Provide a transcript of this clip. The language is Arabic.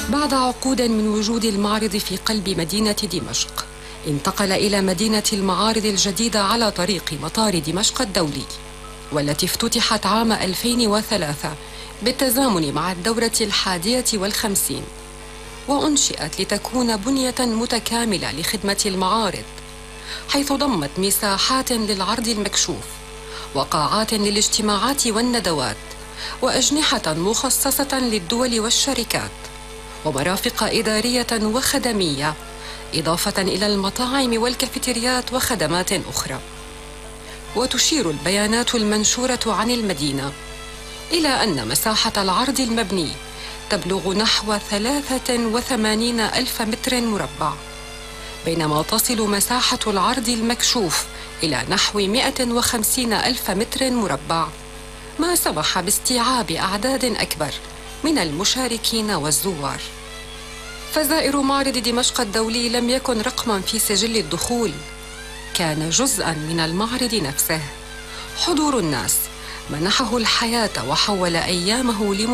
بعد عقود من وجود المعرض في قلب مدينة دمشق، انتقل إلى مدينة المعارض الجديدة على طريق مطار دمشق الدولي، والتي افتتحت عام 2003 بالتزامن مع الدورة 51، وأنشئت لتكون بنية متكاملة لخدمة المعارض، حيث ضمت مساحات للعرض المكشوف، وقاعات للاجتماعات والندوات، وأجنحة مخصصة للدول والشركات، ومرافق إدارية وخدمية، إضافة إلى المطاعم والكافيتريات وخدمات أخرى. وتشير البيانات المنشورة عن المدينة إلى أن مساحة العرض المبني تبلغ نحو 83 ألف متر مربع، بينما تصل مساحة العرض المكشوف إلى نحو 150 ألف متر مربع، ما سمح باستيعاب أعداد أكبر من المشاركين والزوار. فزائر معرض دمشق الدولي لم يكن رقماً في سجل الدخول، كان جزءاً من المعرض نفسه. حضور الناس منحه الحياة وحول أيامه